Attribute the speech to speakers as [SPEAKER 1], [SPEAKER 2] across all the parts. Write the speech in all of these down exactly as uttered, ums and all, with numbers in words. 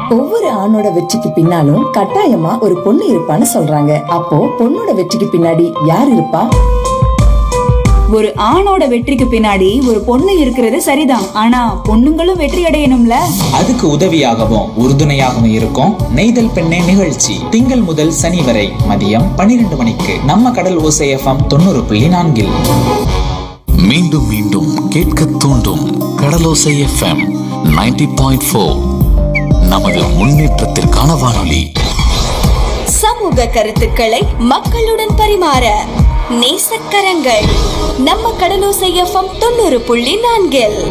[SPEAKER 1] ஒவ்வொரு ஆணோட வெற்றிக்கு பின்னாலும் கட்டாயமா ஒரு பொண்ணு இருப்பான்னு சொல்றாங்க. அப்போ பொண்ணோட வெற்றிக்கு பின்னாடி யார் இருப்பா?
[SPEAKER 2] ஒரு ஆணோட வெற்றிக்கு பின்னாடி ஒரு பொண்ணு இருக்கிறது சரிதான். ஆனா பொண்ணுங்களும் வெற்றி அடையணும்ல.
[SPEAKER 3] அதுக்கு உதவியாகவும் உறுதுணையாகவும் இருக்கும் நெய்தல் பெண்ணே நிகழ்ச்சி. திங்கள் முதல் சனி வரை மதியம் பன்னிரண்டு மணிக்கு நம்ம கடல் ஓசை எஃப்எம் தொண்ணூறு புள்ளி நான்கில்.
[SPEAKER 4] மீண்டும் மீண்டும் கேட்க தூண்டும் கடலோசை எஃப்எம் நைன்டி பாயிண்ட் ஃபோர். நமது முன்னேற்றத்திற்கான வானொலி.
[SPEAKER 5] சமூக கருத்துக்களை மக்களுடன் பரிமாற நேசக்கரங்கள் நம்ம கடலோசை எஃப்எம் தொண்ணூறு புள்ளி நான்கில்.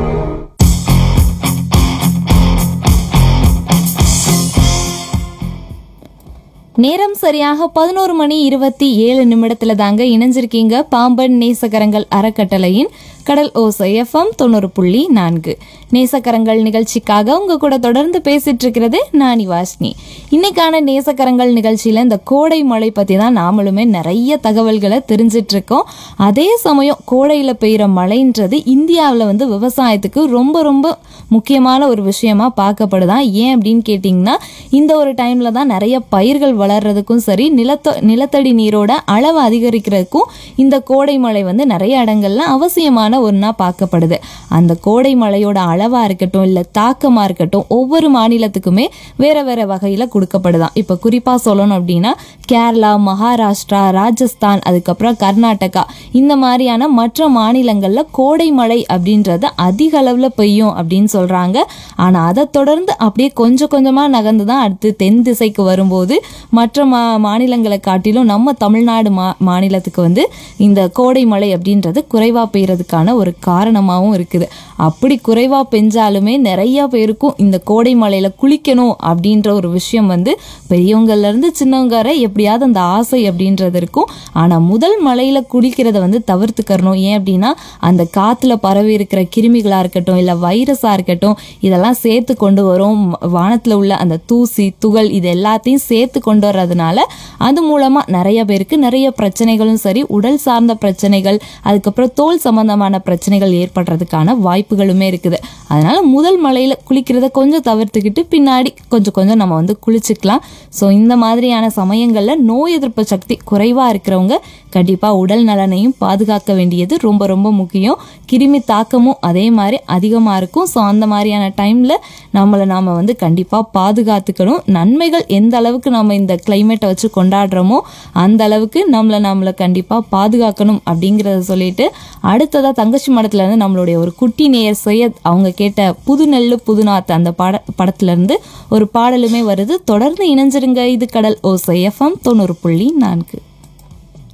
[SPEAKER 6] நேரம் சரியாக பதினோரு மணி இருபத்தி ஏழு நிமிடத்துல தாங்க இணைஞ்சிருக்கீங்க பாம்பன் நேசகரங்கள் அறக்கட்டளையின் கடல் ஓசை எஃப்எம் தொண்ணூறு புள்ளி நான்கு. நேசக்கரங்கள் நிகழ்ச்சிக்காக உங்க கூட தொடர்ந்து பேசிட்டு இருக்கிறது நானி வாஷ்னி. இன்னைக்கான நேசக்கரங்கள் நிகழ்ச்சியில இந்த கோடை மழை பத்தி தான் நாமளுமே நிறைய தகவல்களை தெரிஞ்சிட்டு இருக்கோம். அதே சமயம் கோடையில பெய்யுற மழைன்றது இந்தியாவில் வந்து விவசாயத்துக்கு ரொம்ப ரொம்ப முக்கியமான ஒரு விஷயமா பார்க்கப்படுதான். ஏன் அப்படின்னு கேட்டிங்கன்னா, இந்த ஒரு டைம்ல தான் நிறைய பயிர்கள் வளர்றதுக்கும் சரி, நிலத்த நிலத்தடி நீரோட அளவு அதிகரிக்கிறதுக்கும் இந்த கோடை மழை வந்து நிறைய இடங்கள்ல அவசியமான ஒன்னா பார்க்கப்படுது. அந்த கோடை மழையோட அளவா இருக்கட்டும் இல்ல தாக்கமா இருக்கட்டும் ஒவ்வொரு மாநிலத்துக்குமே வேற வேற வகையில கொடுக்கப்படுதான். இப்ப குறிப்பா சொல்லணும் அப்படின்னா கேரளா, மகாராஷ்டிரா, ராஜஸ்தான், அதுக்கப்புறம் கர்நாடகா இந்த மாதிரியான மற்ற மாநிலங்கள்ல கோடை மழை அப்படின்றது அதிக அளவுல பெய்யும் அப்படின்னு சொல்றாங்க. ஆனா அதை தொடர்ந்து அப்படியே கொஞ்சம் கொஞ்சமா நகர்ந்துதான் அடுத்து தென் திசைக்கு வரும்போது மற்ற மா மாநிலங்களை காட்டிலும் நம்ம தமிழ்நாடு மா மாநிலத்துக்கு வந்து இந்த கோடை மழை அப்படின்றது குறைவா பெய்யறதுக்கான ஒரு காரணமாகவும் இருக்குது. அப்படி குறைவா பெஞ்சாலுமே நிறைய பேருக்கும் இந்த கோடை மழையில குளிக்கணும் அப்படின்ற ஒரு விஷயம் வந்து பெரியவங்கள்ல இருந்து சின்னவங்க வரை எப்படியாவது அந்த ஆசை அப்படின்றது இருக்கும். ஆனா முதல் மழையில குளிக்கிறத வந்து தவிர்த்துக்கணும். ஏன் அப்படின்னா அந்த காத்துல பரவி இருக்கிற கிருமிகளா இருக்கட்டும் இல்ல வைரஸா இருக்கட்டும் இதெல்லாம் சேர்த்து கொண்டு வரும். வானத்துல உள்ள அந்த தூசி துகள் இது எல்லாத்தையும் சேர்த்து கொண்டு வர்றதுனால அது மூலமா நிறைய பேருக்கு நிறைய பிரச்சனைகளும் சரி, உடல் சார்ந்த பிரச்சனைகள், அதுக்கப்புறம் தோல் சம்பந்தமான பிரச்சனைகள் ஏற்படுறதுக்கான வாய்ப்புகளுமே இருக்குது. அதனால முதல் மழையில குளிக்கிறத கொஞ்சம் தவிர்த்துக்கிட்டு பின்னாடி கொஞ்சம் கொஞ்சம் நம்ம வந்து குளிச்சுக்கலாம். ஸோ இந்த மாதிரியான சமயங்கள்ல நோய் எதிர்ப்பு சக்தி குறைவா இருக்கிறவங்க கண்டிப்பா உடல் நலனையும் பாதுகாக்க வேண்டியது ரொம்ப ரொம்ப முக்கியம். கிருமி தாக்கமும் அதே மாதிரி அதிகமா இருக்கும். ஸோ அந்த மாதிரியான டைம்ல நம்மளை நாம வந்து கண்டிப்பா பாதுகாத்துக்கணும். நன்மைகள் எந்த அளவுக்கு நம்ம இந்த கிளைமேட்டை வச்சு கொண்டாடுறோமோ அந்த அளவுக்கு நம்மளை நம்மளை கண்டிப்பா பாதுகாக்கணும் அப்படிங்கிறத சொல்லிட்டு அடுத்ததா தங்கச்சி மடத்துல இருந்து நம்மளுடைய ஒரு குட்டி நேயர் சையத் அவங்க கேட்ட புது நெல்லு புதுநாத்து அந்த பட படத்துல இருந்து ஒரு பாடலுமே வருது. தொடர்ந்து இணைஞ்சிருங்க. இது கடல் ஓசை எஃப்எம் தொண்ணூறு புள்ளி நான்கு.